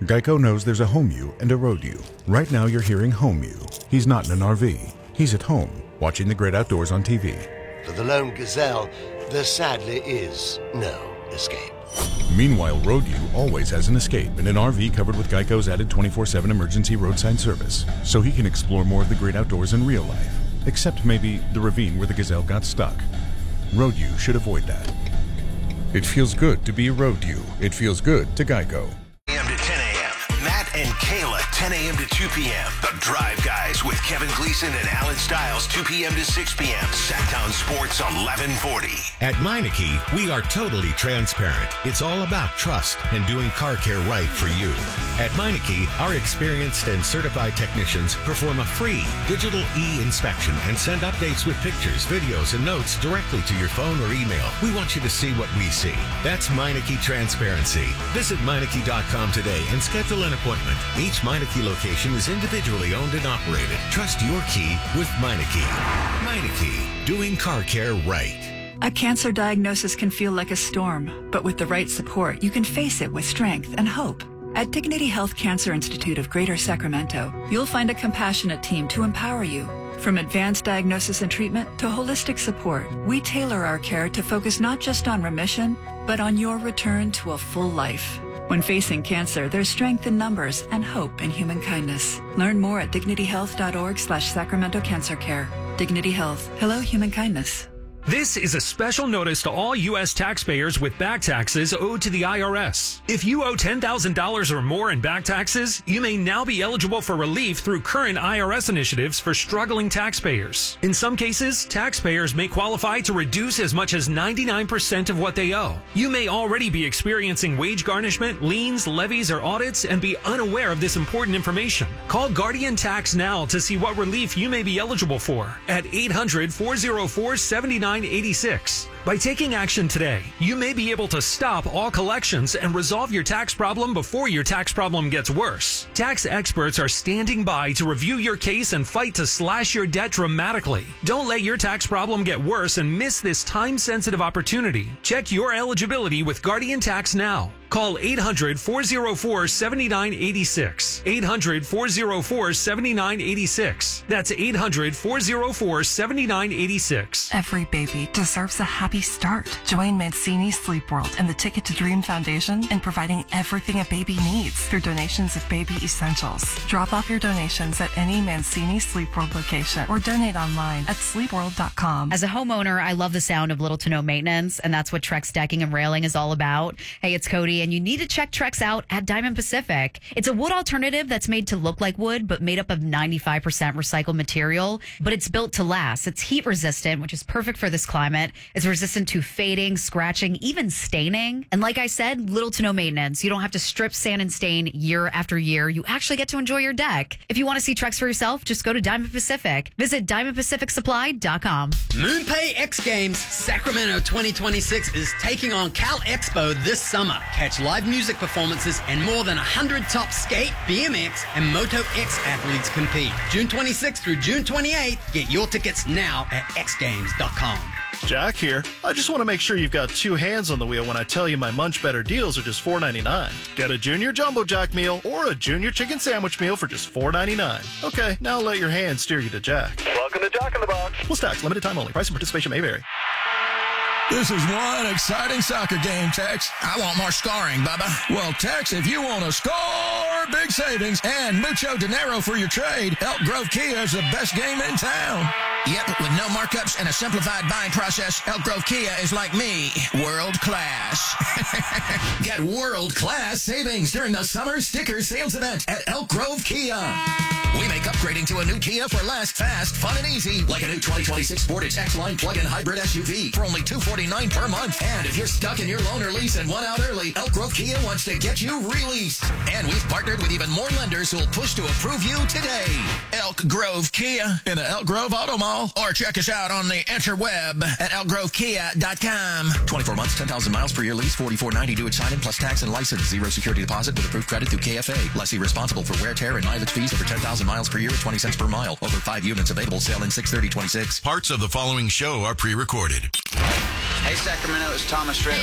Geico knows there's a home you and a road you. Right now you're hearing home you. He's not in an RV. He's at home, watching the great outdoors on TV. For the lone gazelle, there sadly is no escape. Meanwhile, road you always has an escape in an RV covered with Geico's added 24/7 emergency roadside service, so he can explore more of the great outdoors in real life. Except maybe the ravine where the gazelle got stuck. Road you should avoid that. It feels good to be road you. It feels good to Geico. A.m. to 10 a.m. Matt and Kayla, 10 a.m. to 2 p.m. The Drive Guys with Kevin Gleason and Alan Stiles, 2 p.m. to 6 p.m. Sacktown Sports 1140. At Meineke, we are totally transparent. It's all about trust and doing car care right for you. At Meineke, our experienced and certified technicians perform a free digital e-inspection and send updates with pictures, videos, and notes directly to your phone or email. We want you to see what we see. That's Meineke Transparency. Visit Meineke.com today and schedule an appointment. Each Meineke location is individually owned and operated. Trust your key with Meineke. Meineke, doing car care right. A cancer diagnosis can feel like a storm, but with the right support, you can face it with strength and hope. At Dignity Health Cancer Institute of Greater Sacramento, you'll find a compassionate team to empower you. From advanced diagnosis and treatment to holistic support, we tailor our care to focus not just on remission, but on your return to a full life. When facing cancer, there's strength in numbers and hope in human kindness. Learn more at dignityhealth.org/Sacramento Cancer Care. Dignity Health. Hello, human kindness. This is a special notice to all U.S. taxpayers with back taxes owed to the IRS. If you owe $10,000 or more in back taxes, you may now be eligible for relief through current IRS initiatives for struggling taxpayers. In some cases, taxpayers may qualify to reduce as much as 99% of what they owe. You may already be experiencing wage garnishment, liens, levies, or audits and be unaware of this important information. Call Guardian Tax now to see what relief you may be eligible for at 800-404-7986. By taking action today, you may be able to stop all collections and resolve your tax problem before your tax problem gets worse. Tax experts are standing by to review your case and fight to slash your debt dramatically. Don't let your tax problem get worse and miss this time-sensitive opportunity. Check your eligibility with Guardian Tax now. Call 800-404-7986. 800-404-7986. That's 800-404-7986. Every baby deserves a happy start. Join Mancini Sleep World and the Ticket to Dream Foundation in providing everything a baby needs through donations of baby essentials. Drop off your donations at any Mancini Sleep World location or donate online at sleepworld.com. As a homeowner, I love the sound of little to no maintenance, and that's what Trex Decking and Railing is all about. Hey, it's Cody, and you need to check Trex out at Diamond Pacific. It's a wood alternative that's made to look like wood, but made up of 95% recycled material. But it's built to last. It's heat resistant, which is perfect for this climate. It's resistant to fading, scratching, even staining. And like I said, little to no maintenance. You don't have to strip, sand, and stain year after year. You actually get to enjoy your deck. If you want to see Trex for yourself, just go to Diamond Pacific. Visit DiamondPacificSupply.com. MoonPay X Games Sacramento 2026 is taking on Cal Expo this summer. Catch live music performances and more than 100 top skate, BMX, and Moto X athletes compete. June 26th through June 28th. Get your tickets now at xgames.com. Jack here. I just want to make sure you've got two hands on the wheel when I tell you my Munch Better deals are just $4.99. Get a Junior Jumbo Jack meal or a Junior Chicken Sandwich meal for just $4.99. Okay, now let your hands steer you to Jack. Welcome to Jack in the Box. Plus tax, limited time only. Price and participation may vary. This is one exciting soccer game, Tex. I want more scoring, Bubba. Well, Tex, if you want to score big savings and mucho dinero for your trade, Elk Grove Kia is the best game in town. Yep, with no markups and a simplified buying process, Elk Grove Kia is like me, world class. Get world-class savings during the summer sticker sales event at Elk Grove Kia. We make upgrading to a new Kia for less, fast, fun, and easy. Like a new 2026 Sportage X-Line plug-in hybrid SUV for only $249 per month. And if you're stuck in your loan or lease and want out early, Elk Grove Kia wants to get you released. And we've partnered with even more lenders who will push to approve you today. Elk Grove Kia in the Elk Grove Auto Mall. Or check us out on the interweb at elkgrovekia.com. 24 months, 10,000 miles per year lease, $44.90 due at sign-in plus tax and license. Zero security deposit with approved credit through KFA. Lessee responsible for wear, tear, and mileage fees over 10,000 miles per year at 20 cents per mile. Over 5 units available. Sale in 6/30/26. Parts of the following show are pre-recorded. Hey, Sacramento, it's Thomas Rhett.